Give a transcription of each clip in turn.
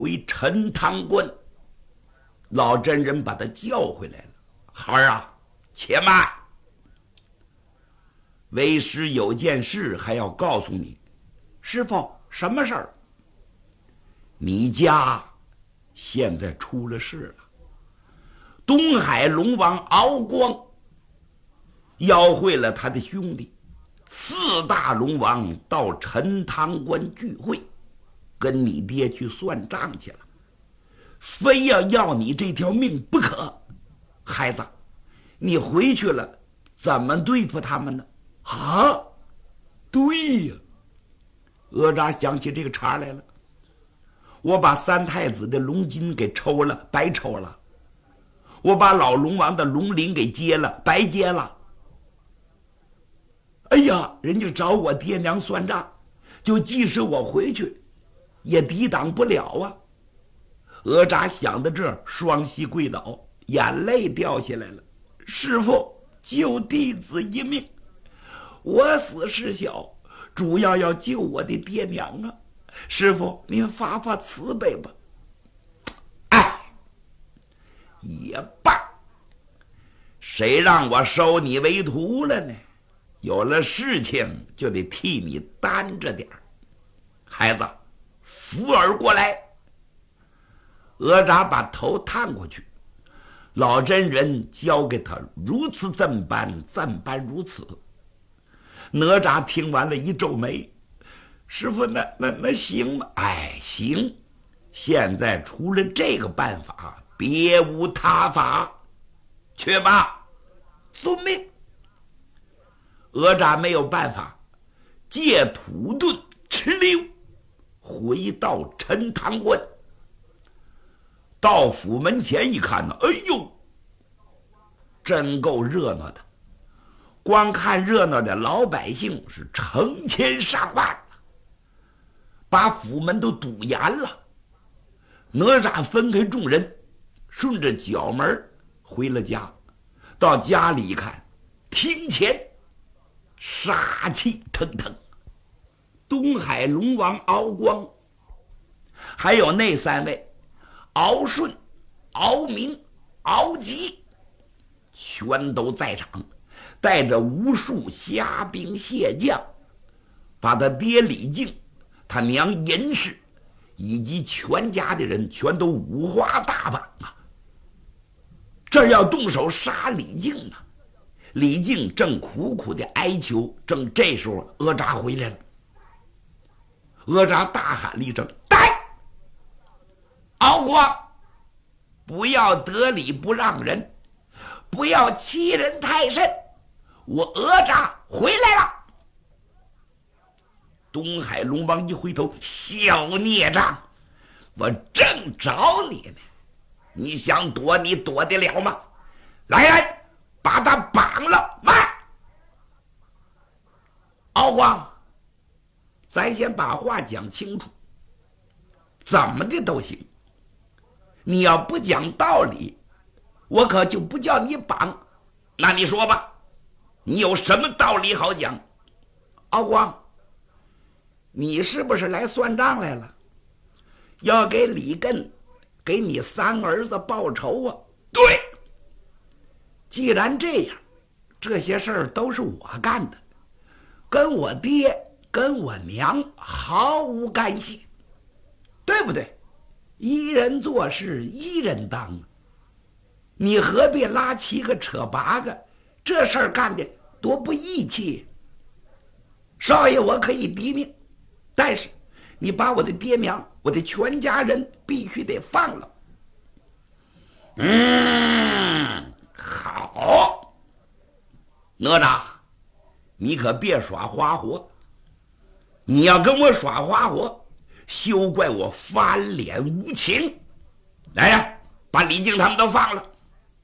为陈塘关。老真人把他叫回来了。孩儿啊，且慢，为师有件事还要告诉你。师傅，什么事儿？你家现在出了事了。东海龙王敖光邀会了他的兄弟四大龙王到陈塘关聚会，跟你爹去算账去了，非要你这条命不可。孩子，你回去了怎么对付他们呢？啊，对呀，哪吒想起这个茬来了。我把三太子的龙筋给抽了，白抽了；我把老龙王的龙鳞给接了，白接了。哎呀，人家找我爹娘算账，就即使我回去也抵挡不了啊。哪吒想到这儿，双膝跪倒，眼泪掉下来了。师父，救弟子一命，我死事小，主要救我的爹娘啊！师父，您发发慈悲吧。哎，也罢，谁让我收你为徒了呢？有了事情就得替你担着点儿。孩子，扶耳过来。哪吒把头探过去，老真人教给他如此这般，暂般如此。哪吒听完了，一皱眉：“师傅，那行吗？”“哎，行。现在除了这个办法，别无他法。去吧，遵命。”哪吒没有办法，借土遁哧溜回到陈塘关。到府门前一看呢，哎呦，真够热闹的。光看热闹的老百姓是成千上万了，把府门都堵严了。哪吒分开众人，顺着角门回了家。到家里一看，厅前杀气腾腾，东海龙王敖光，还有那三位敖顺、敖明、敖吉，全都在场，带着无数虾兵蟹将，把他爹李靖、他娘严氏以及全家的人全都五花大绑啊！这要动手杀李靖呢。李靖正苦苦的哀求，正这时候哪吒回来了。哪吒大喊了一声：“呆！敖光，不要得理不让人，不要欺人太甚，我哪吒回来了。”东海龙王一回头：“小孽障，我正找你呢，你想躲你躲得了吗？来人，把他绑了！”慢，敖光，咱先把话讲清楚，怎么的都行。你要不讲道理，我可就不叫你绑。那你说吧，你有什么道理好讲？敖光，你是不是来算账来了？要给李艮，给你三儿子报仇啊？对。既然这样，这些事儿都是我干的，跟我爹跟我娘毫无干系，对不对？一人做事一人当，你何必拉七个扯八个？这事儿干的多不义气。少爷，我可以抵命，但是你把我的爹娘，我的全家人必须得放了。好，哪吒，你可别耍花活。你要跟我耍花活，休怪我翻脸无情。来人，把李靖他们都放了，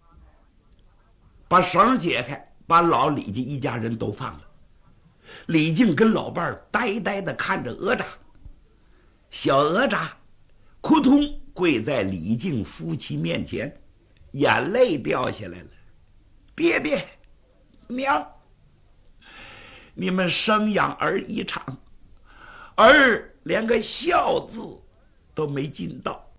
把绳解开，把老李家一家人都放了。李靖跟老伴儿呆呆地看着哪吒。小哪吒扑通跪在李靖夫妻面前，眼泪掉下来了。爹爹娘，你们生养儿一场，儿连个孝字都没尽到。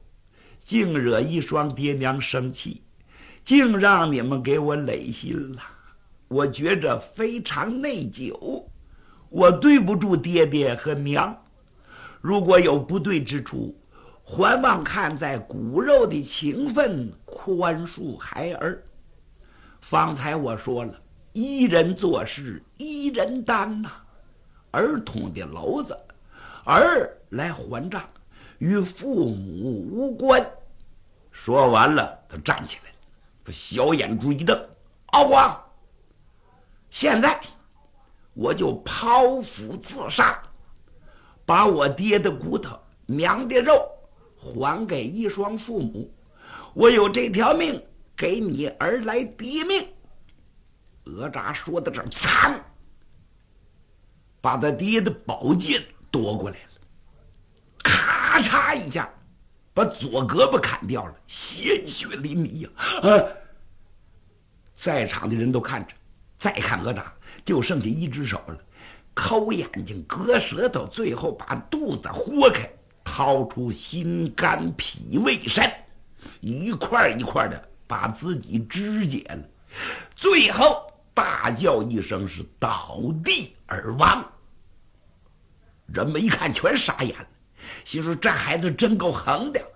竟惹一双爹娘生气，竟让你们给我累心了，我觉着非常内疚，我对不住爹爹和娘，如果有不对之处，还望看在骨肉的情分，宽恕孩儿。方才我说了，一人做事一人担呐，儿童的篓子，儿来还账，与父母无关。说完了，他站起来了，小眼珠一瞪：敖光，现在我就剖腹自杀，把我爹的骨头、娘的肉还给一双父母，我有这条命给你儿来抵命。哪吒说到这儿，惨，把他爹的宝剑夺过来了，咔嚓一下把左胳膊砍掉了，鲜血淋漓呀！在场的人都看着，再看哪吒就剩下一只手了，抠眼睛割舌头，最后把肚子豁开，掏出心肝脾胃肾，一块一块的把自己肢解了，最后大叫一声，是倒地而亡。人们一看全傻眼了，心说这孩子真够横的。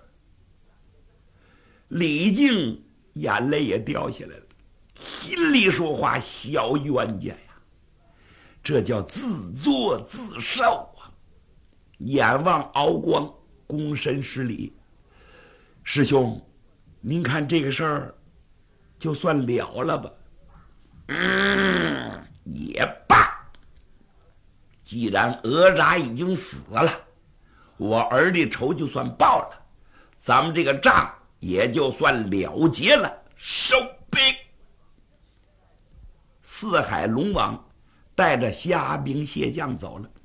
李靖眼泪也掉下来了，心里说话：小冤家呀，这叫自作自受啊！眼望敖光，躬身施礼：师兄，您看这个事儿就算了了吧？也罢，既然哪吒已经死了，我儿的仇就算报了，咱们这个账也就算了结了，收兵。四海龙王带着虾兵蟹将走了，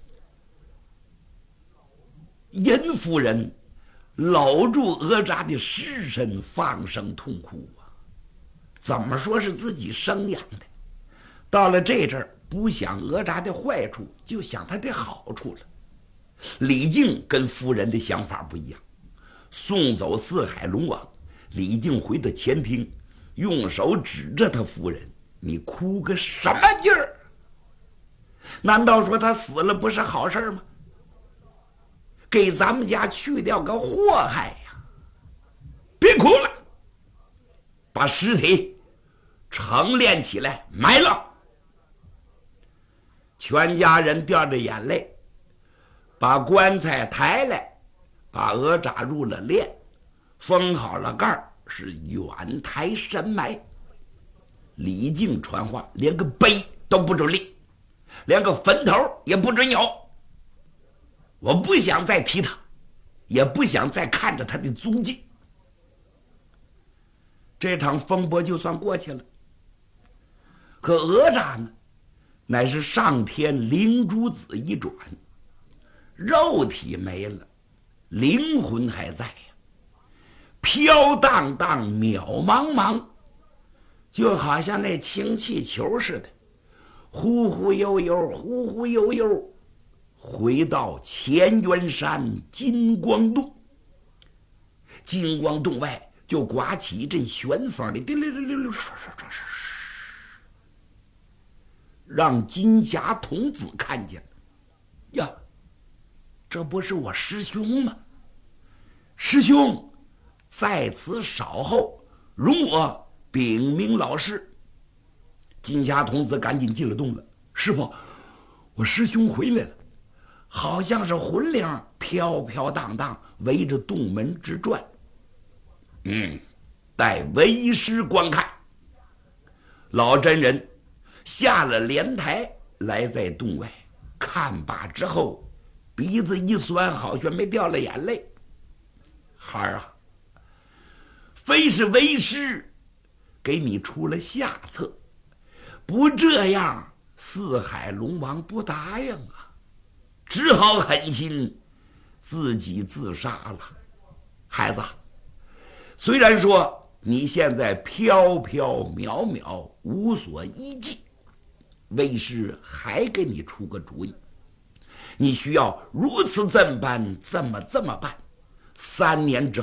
殷夫人搂住哪吒的尸身，放声痛哭啊！怎么说是自己生养的，到了这阵儿，不想哪吒的坏处，就想他的好处了。李靖跟夫人的想法不一样，送走四海龙王，李靖回到前厅，用手指着他夫人：你哭个什么劲儿？难道说他死了不是好事吗？给咱们家去掉个祸害呀！别哭了，把尸体盛殓起来埋了。全家人掉着眼泪，把棺材抬来，把哪吒入了殓，封好了盖儿，是远抬深埋。李靖传话，连个碑都不准立，连个坟头也不准有。我不想再提他，也不想再看着他的踪迹。这场风波就算过去了。可哪吒呢，乃是上天灵珠子一转，肉体没了，灵魂还在呀，飘荡荡，渺茫茫，就好像那氢气球似的，忽忽悠悠，忽忽悠悠，回到乾元山金光洞。金光洞外就刮起一阵旋风的滴溜溜溜溜刷刷刷刷，让金霞童子看见了呀，这不是我师兄吗？师兄在此稍后，容我禀明老师。金霞童子赶紧进了洞了。师傅，我师兄回来了，好像是魂灵飘飘荡荡围着洞门直转。待为师观看。老真人下了莲台，来在洞外看罢之后，鼻子一酸，好像没掉了眼泪。孩儿啊，非是为师给你出了下策，不这样四海龙王不答应啊，只好狠心自己自杀了。孩子，虽然说你现在飘飘渺渺，无所依寄，为师还给你出个主意，你需要如此这般这么办，3年之后